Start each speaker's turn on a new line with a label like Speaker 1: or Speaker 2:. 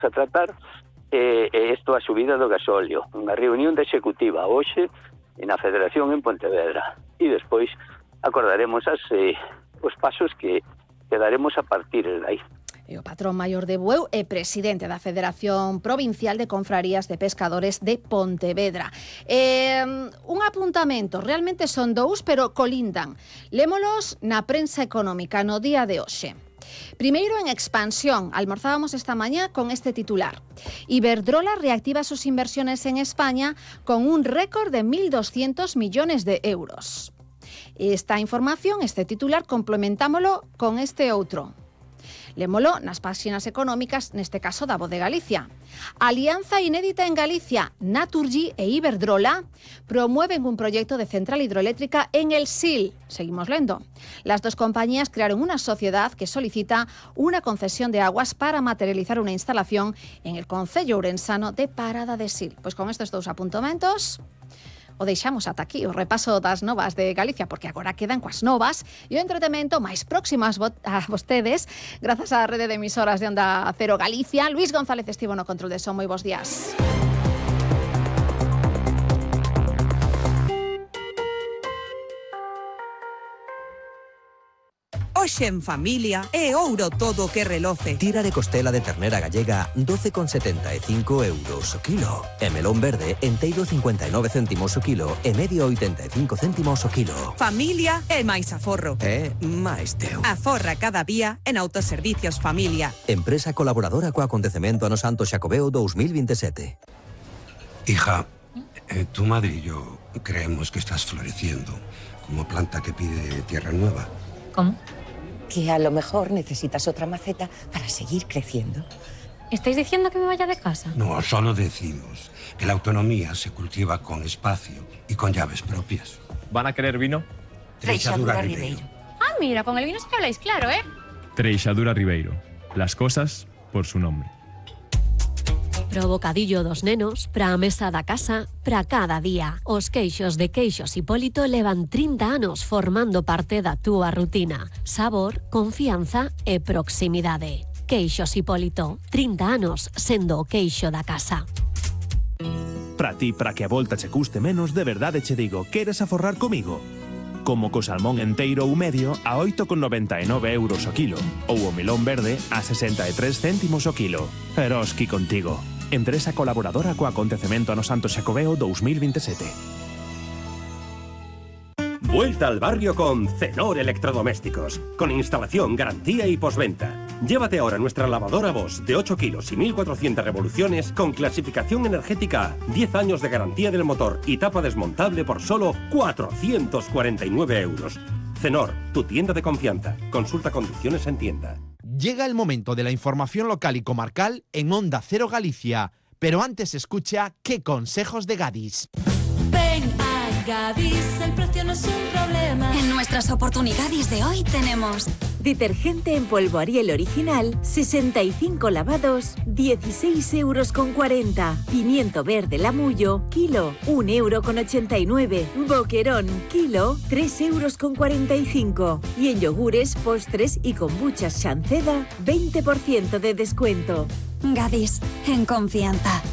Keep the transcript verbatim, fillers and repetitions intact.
Speaker 1: a tratar é eh, isto a subida do gasóleo, unha reunión de executiva hoxe na Federación en Pontevedra e despois acordaremos as, eh, os pasos que, que daremos a partir de aí.
Speaker 2: E o patrón maior de Bueu é presidente da Federación Provincial de Confrarías de Pescadores de Pontevedra. Eh, un apuntamento, realmente son dous, pero colindan. Lémolos na prensa económica no día de hoxe. Primeiro, en expansión, almorzábamos esta mañá con este titular. Iberdrola reactiva sus inversiones en España con un récord de mil doscientos millones de euros. Esta información, este titular, complementámolo con este outro. Lémolo nas páxinas económicas, neste caso da Voz de Galicia. Alianza inédita en Galicia, Naturgy e Iberdrola promueven un proyecto de central hidroeléctrica en el Sil. Seguimos lendo. Las dos compañías crearon una sociedad que solicita una concesión de aguas para materializar una instalación en el concello ourensano de Parada de Sil. Pois con estes dous apuntamentos o deixamos ata aquí o repaso das novas de Galicia, porque agora quedan coas novas e o entretemento máis próximas a vostedes, grazas á rede de emisoras de Onda Cero Galicia. Luis González estivo no control de son. Moi bons días.
Speaker 3: Hoxe en familia é ouro todo o que reloce.
Speaker 4: Tira de costela de ternera gallega doce con setenta e cinco euros o kilo. E melón verde enteiro cincuenta e nove céntimos o kilo e medio oitenta e cinco céntimos o kilo.
Speaker 3: Familia é máis aforro.
Speaker 4: É máis teu.
Speaker 3: Aforra cada día en Autoservicios Familia.
Speaker 4: Empresa colaboradora co acontecemento Ano Santo Xacobeo dos mil veintisiete.
Speaker 5: Hija, eh, tu madre y yo creemos que estás floreciendo como planta que pide tierra nueva.
Speaker 6: ¿Cómo?
Speaker 7: Que a lo mejor necesitas otra maceta para seguir creciendo.
Speaker 6: ¿Estáis diciendo que me vaya de casa?
Speaker 5: No, solo decimos que la autonomía se cultiva con espacio y con llaves propias.
Speaker 8: ¿Van a querer vino?
Speaker 5: Treixadura Ribeiro.
Speaker 6: Ah, mira, con el vino sí que habláis claro, ¿eh?
Speaker 8: Treixadura Ribeiro. Las cosas por su nombre.
Speaker 9: Pro bocadillo dos nenos, pra mesa da casa, pra cada día. Os queixos de Queixos Hipólito levan trinta anos formando parte da túa rutina. Sabor, confianza e proximidade. Queixos Hipólito, trinta anos sendo o queixo da casa.
Speaker 10: Pra ti, para que a volta che custe menos, de verdade che digo, queres aforrar comigo? Como co salmón enteiro ou medio a oito con noventa e nove euros o kilo, ou o melón verde a sesenta e tres céntimos o kilo. Eroski contigo. Empresa colaboradora co acontecemento Ano Santo Xacobeo dos mil veintisiete.
Speaker 11: Vuelta al barrio con Cenor Electrodomésticos, con instalación, garantía y postventa. Llévate ahora nuestra lavadora Bosch de ocho kilos y mil cuatrocientas revoluciones con clasificación energética A, diez años de garantía del motor y tapa desmontable por solo cuatrocientos cuarenta y nueve euros. Cenor, tu tienda de confianza. Consulta condiciones en tienda.
Speaker 12: Llega el momento de la información local y comarcal en Onda Cero Galicia, pero antes escucha qué consejos de Gadis.
Speaker 13: Ven a Gadis, el precio no es un problema. En nuestras oportunidades de hoy tenemos
Speaker 14: detergente en polvo Ariel original, sesenta y cinco lavados, dieciséis euros con cuarenta. Pimiento verde Lamullo, kilo, un euro con ochenta y nueve. Boquerón, kilo, tres euros con cuarenta y cinco. Y en yogures, postres y kombuchas Shanceda, veinte por ciento de descuento.
Speaker 13: Gadis, en confianza.